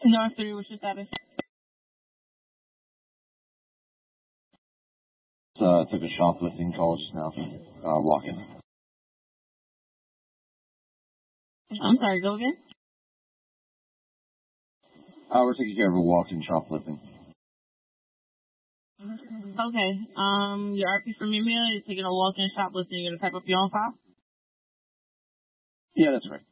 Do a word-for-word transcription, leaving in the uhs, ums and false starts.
North three, what's your status? Uh, took a shoplifting call just now. Uh, walking. I'm sorry, go again? Uh, we're taking care of a walk-in shoplifting. Okay. Um, your R P from your mail, you're taking a walk-in shoplifting, you're going to type up your own file? Yeah, that's right.